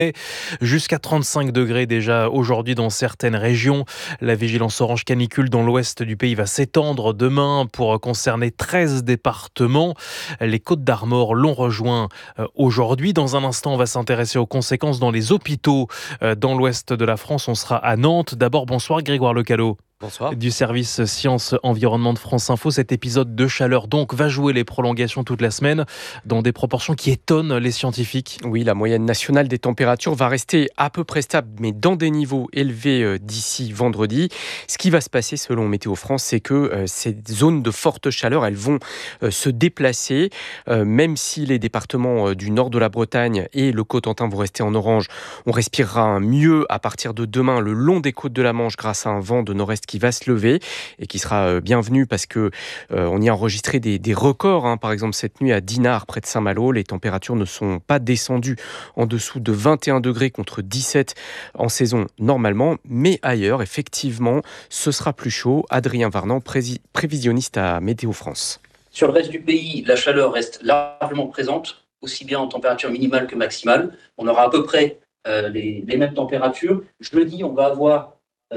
Jusqu'à 35 degrés déjà aujourd'hui dans certaines régions. La vigilance orange canicule dans l'ouest du pays va s'étendre demain pour concerner 13 départements. Les Côtes-d'Armor l'ont rejoint aujourd'hui. Dans un instant, on va s'intéresser aux conséquences dans les hôpitaux dans l'ouest de la France. On sera à Nantes. D'abord, bonsoir Grégoire Lecalot. Bonsoir. Du service Sciences Environnement de France Info. Cet épisode de chaleur donc va jouer les prolongations toute la semaine dans des proportions qui étonnent les scientifiques. Oui, la moyenne nationale des températures va rester à peu près stable, mais dans des niveaux élevés d'ici vendredi. Ce qui va se passer selon Météo France, c'est que ces zones de forte chaleur, elles vont se déplacer. Même si les départements du nord de la Bretagne et le Cotentin vont rester en orange, on respirera mieux à partir de demain le long des côtes de la Manche grâce à un vent de nord-est qui va se lever et qui sera bienvenu parce que on y a enregistré des records. Par exemple, cette nuit à Dinard, près de Saint-Malo, les températures ne sont pas descendues en dessous de 21 degrés contre 17 en saison normalement. Mais ailleurs, effectivement, ce sera plus chaud. Adrien Varnan, prévisionniste à Météo France. Sur le reste du pays, la chaleur reste largement présente, aussi bien en température minimale que maximale. On aura à peu près les mêmes températures. Jeudi, on va avoir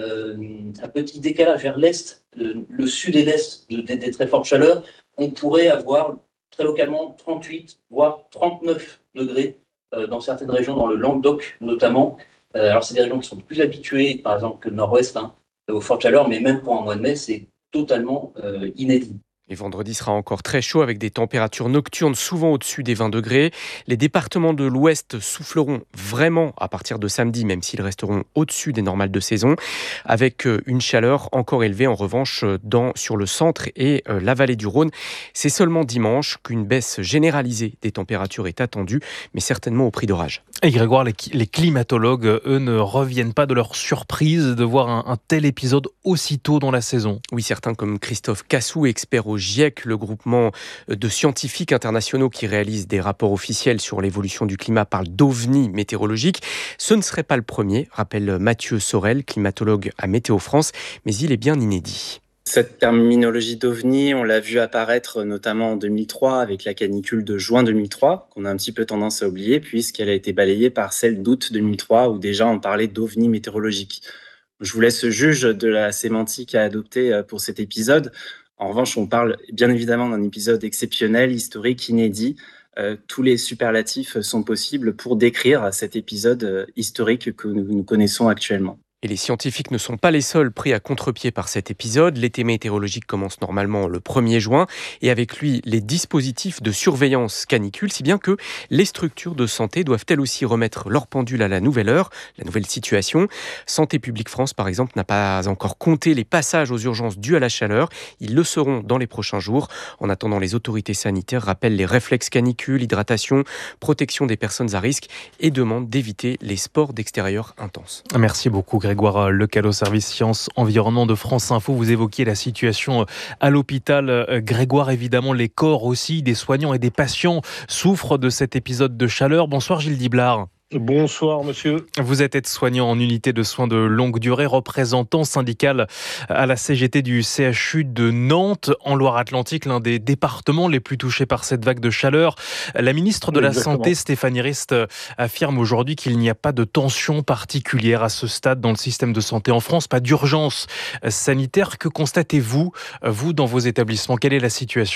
un petit décalage vers l'est, le sud et l'est des très fortes chaleurs. On pourrait avoir très localement 38 voire 39 degrés dans certaines régions, dans le Languedoc notamment. Alors c'est des régions qui sont plus habituées, par exemple que le nord-ouest, aux fortes chaleurs, mais même pour un mois de mai, c'est totalement inédit. Et vendredi sera encore très chaud avec des températures nocturnes souvent au-dessus des 20 degrés. Les départements de l'ouest souffleront vraiment à partir de samedi, même s'ils resteront au-dessus des normales de saison, avec une chaleur encore élevée en revanche sur le centre et la vallée du Rhône. C'est seulement dimanche qu'une baisse généralisée des températures est attendue, mais certainement au prix d'orage. Et Grégoire, les climatologues, eux, ne reviennent pas de leur surprise de voir un tel épisode aussitôt dans la saison. Oui, certains comme Christophe Cassou, expert au GIEC, le groupement de scientifiques internationaux qui réalise des rapports officiels sur l'évolution du climat, parle d'ovni météorologique. Ce ne serait pas le premier, rappelle Mathieu Sorel, climatologue à Météo France, mais il est bien inédit. Cette terminologie d'OVNI, on l'a vu apparaître notamment en 2003 avec la canicule de juin 2003, qu'on a un petit peu tendance à oublier puisqu'elle a été balayée par celle d'août 2003 où déjà on parlait d'OVNI météorologique. Je vous laisse juge de la sémantique à adopter pour cet épisode. En revanche, on parle bien évidemment d'un épisode exceptionnel, historique, inédit. Tous les superlatifs sont possibles pour décrire cet épisode historique que nous connaissons actuellement. Et les scientifiques ne sont pas les seuls pris à contre-pied par cet épisode. L'été météorologique commence normalement le 1er juin et avec lui les dispositifs de surveillance canicule, si bien que les structures de santé doivent elles aussi remettre leur pendule à la nouvelle heure, la nouvelle situation. Santé publique France, par exemple, n'a pas encore compté les passages aux urgences dus à la chaleur. Ils le seront dans les prochains jours. En attendant, les autorités sanitaires rappellent les réflexes canicule, hydratation, protection des personnes à risque et demandent d'éviter les sports d'extérieur intenses. Merci beaucoup Grégoire Lecalot, service Sciences Environnement de France Info. Vous évoquiez la situation à l'hôpital. Grégoire, évidemment, les corps aussi des soignants et des patients souffrent de cet épisode de chaleur. Bonsoir Gilles Diblard. Bonsoir monsieur. Vous êtes aide-soignant en unité de soins de longue durée, représentant syndical à la CGT du CHU de Nantes, en Loire-Atlantique, l'un des départements les plus touchés par cette vague de chaleur. La ministre de la Santé, Stéphanie Rist, affirme aujourd'hui qu'il n'y a pas de tension particulière à ce stade dans le système de santé en France, pas d'urgence sanitaire. Que constatez-vous, vous, dans vos établissements? Quelle est la situation ?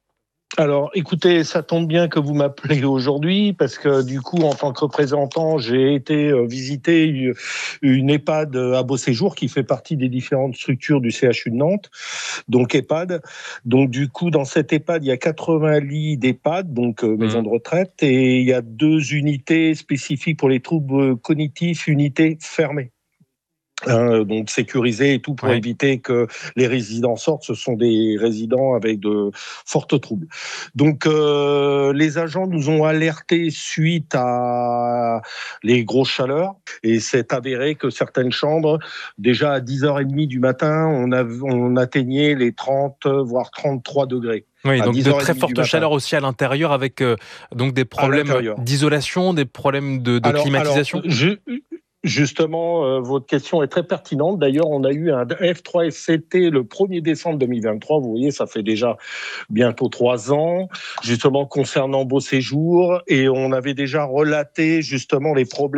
Alors, écoutez, ça tombe bien que vous m'appelez aujourd'hui parce que du coup, en tant que représentant, j'ai été visiter une EHPAD à Beauséjour qui fait partie des différentes structures du CHU de Nantes, donc EHPAD. Donc du coup, dans cette EHPAD, il y a 80 lits d'EHPAD, donc maison de retraite, et il y a 2 unités spécifiques pour les troubles cognitifs, unités fermées. Donc sécurisé et tout pour éviter que les résidents sortent. Ce sont des résidents avec de forts troubles. Donc les agents nous ont alertés suite à les grosses chaleurs et c'est avéré que certaines chambres, déjà à 10h30 du matin, on atteignait les 30 voire 33 degrés. Oui, donc de très forte chaleur aussi à l'intérieur avec donc des problèmes d'isolation, des problèmes de climatisation. Justement, votre question est très pertinente. D'ailleurs, on a eu un F3SCT le 1er décembre 2023. Vous voyez, ça fait déjà bientôt 3 ans, justement concernant Beauséjour. Et on avait déjà relaté justement les problèmes